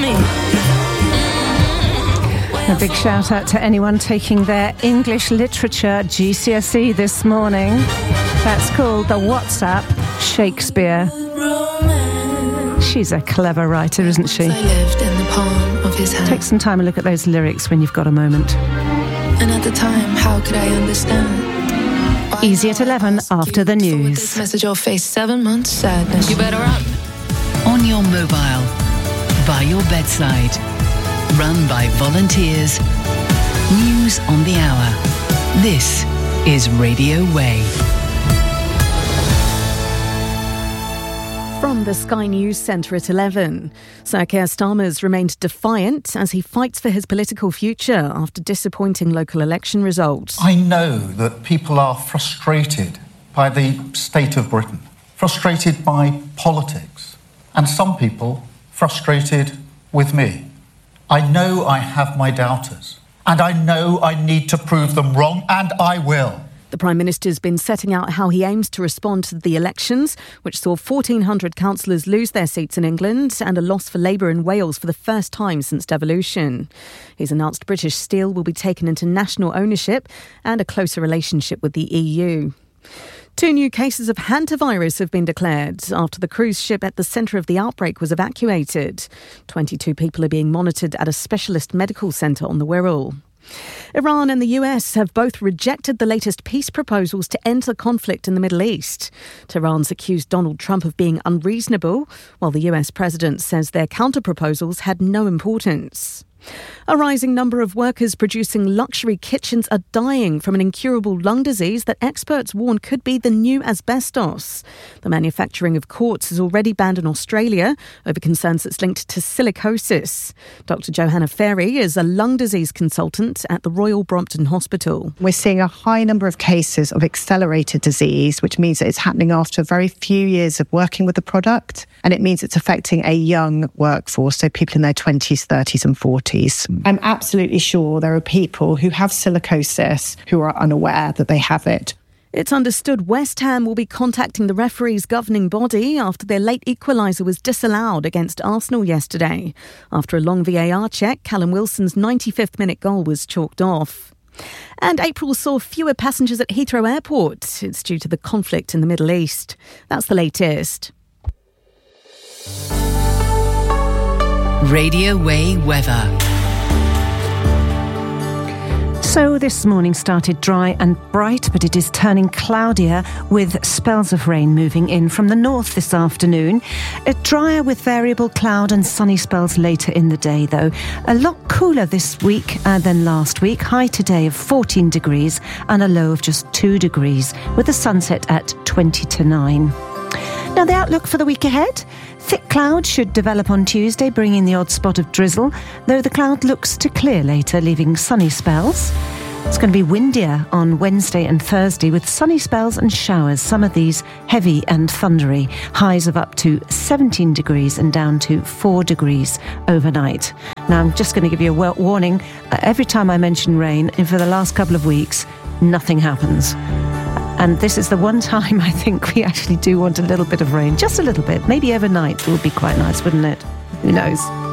me. A big shout out to anyone taking their English literature GCSE this morning. That's called the WhatsApp Shakespeare. She's a clever writer, isn't she? I lived in the palm of his hand. Take some time and look at those lyrics when you've got a moment. And at the time, how could I understand? Easy at 11 after the news. This message will face 7 months sadness. You better run. On your mobile, by your bedside, run by volunteers. News on the hour. This is Radio Way. From the Sky News Centre at 11, Sir Keir Starmer's remained defiant as he fights for his political future after disappointing local election results. I know that people are frustrated by the state of Britain, frustrated by politics, and some people frustrated with me. I know I have my doubters, and I know I need to prove them wrong, and I will. The Prime Minister's been setting out how he aims to respond to the elections, which saw 1,400 councillors lose their seats in England and a loss for Labour in Wales for the first time since devolution. He's announced British Steel will be taken into national ownership and a closer relationship with the EU. 2 new cases of hantavirus have been declared after the cruise ship at the centre of the outbreak was evacuated. 22 people are being monitored at a specialist medical centre on the Wirral. Iran and the US have both rejected the latest peace proposals to end the conflict in the Middle East. Tehran's accused Donald Trump of being unreasonable, while the US president says their counter-proposals had no importance. A rising number of workers producing luxury kitchens are dying from an incurable lung disease that experts warn could be the new asbestos. The manufacturing of quartz is already banned in Australia over concerns it's linked to silicosis. Dr. Johanna Ferry is a lung disease consultant at the Royal Brompton Hospital. We're seeing a high number of cases of accelerated disease, which means that it's happening after very few years of working with the product, and it means it's affecting a young workforce, so people in their 20s, 30s and 40s. I'm absolutely sure there are people who have silicosis who are unaware that they have it. It's understood West Ham will be contacting the referee's governing body after their late equaliser was disallowed against Arsenal yesterday. After a long VAR check, Callum Wilson's 95th minute goal was chalked off. And April saw fewer passengers at Heathrow Airport. It's due to the conflict in the Middle East. That's the latest. Radio Way weather. So this morning started dry and bright, but it is turning cloudier with spells of rain moving in from the north this afternoon. Drier with variable cloud and sunny spells later in the day, though. A lot cooler this week than last week. High today of 14 degrees and a low of just 2 degrees, with a sunset at 20 to 9. Now, the outlook for the week ahead. Thick clouds should develop on Tuesday, bringing the odd spot of drizzle, though the cloud looks to clear later, leaving sunny spells. It's going to be windier on Wednesday and Thursday with sunny spells and showers, some of these heavy and thundery. Highs of up to 17 degrees and down to 4 degrees overnight. Now, I'm just going to give you a warning. Every time I mention rain, and for the last couple of weeks, nothing happens. And this is the one time I think we actually do want a little bit of rain, just a little bit. Maybe overnight it would be quite nice, wouldn't it? Who knows?